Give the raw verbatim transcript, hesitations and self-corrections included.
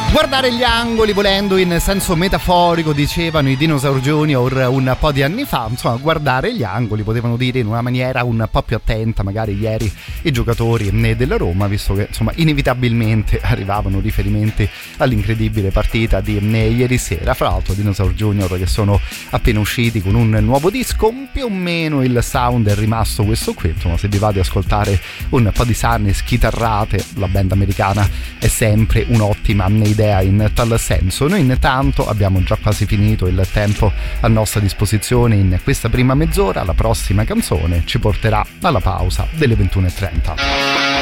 Guardare gli angoli volendo in senso metaforico, dicevano i Dinosaur Junior un po' di anni fa. Insomma, guardare gli angoli potevano dire in una maniera un po' più attenta magari ieri i giocatori della Roma, visto che insomma inevitabilmente arrivavano riferimenti all'incredibile partita di ieri sera. Fra l'altro Dinosaur Junior che sono appena usciti con un nuovo disco, più o meno il sound è rimasto questo qui. Insomma, se vi vado ad ascoltare un po' di Sunnis chitarrate, la band americana è sempre un'ottima idea in tal senso. Noi intanto abbiamo già quasi finito il tempo a nostra disposizione in questa prima mezz'ora. La prossima canzone ci porterà alla pausa delle ventuno e trenta.